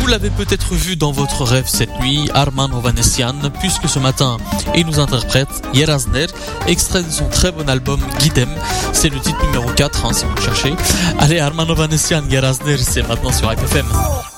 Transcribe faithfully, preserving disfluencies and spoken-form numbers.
Vous l'avez peut-être vu dans votre rêve cette nuit, Arman Hovhanessian, puisque ce matin, il nous interprète Yerazner, extrait de son très bon album Guidem. C'est le titre numéro quatre, hein, si vous le cherchez. Allez, Arman Hovhanessian, Yerazner, c'est maintenant sur I P F M.